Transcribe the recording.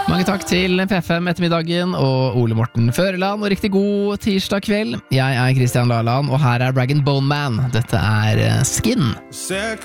Mange takk til P5 ettermiddagen og Ole Morten Føreland, og riktig god tirsdag kveld. Jeg er Kristian Laland, og her er Rag & Bone Man. Dette er Skin.